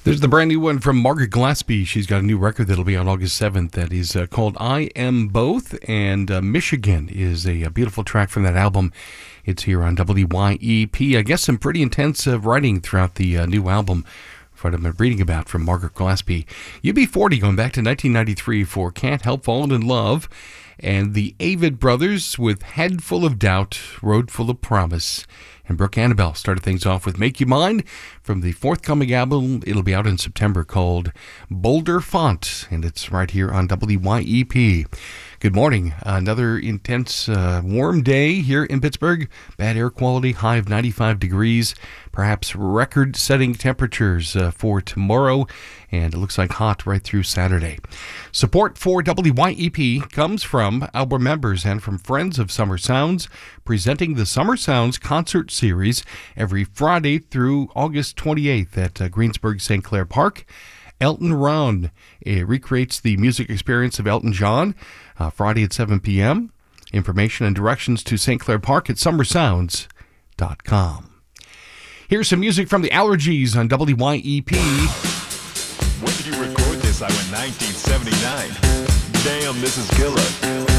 There's the brand new one from Margaret Glaspie. She's got a new record that'll be on August 7th that is called I Am Both, and Michigan is a beautiful track from that album. It's here on WYEP. I guess some pretty intense writing throughout the new album, what I've been reading about from Margaret Glaspie. UB40 going back to 1993 for Can't Help Falling in Love, and the Avid Brothers with Head Full of Doubt, Road Full of Promise. And Brooke Annabelle started things off with Make You Mine from the forthcoming album. It'll be out in September called Boulder Font, and it's right here on WYEP. Good morning. Another intense warm day here in Pittsburgh. Bad air quality, high of 95 degrees, perhaps record-setting temperatures for tomorrow, and it looks like hot right through Saturday. Support for WYEP comes from our members and from Friends of Summer Sounds, presenting the Summer Sounds Concert Series every Friday through August 28th at Greensburg St. Clair Park. Elton Round recreates the music experience of Elton John Friday at 7 p.m. Information and directions to St. Clair Park at summersounds.com. Here's some music from the Allergies on WYEP. When did you record this? I went 1979. Damn, this is killer.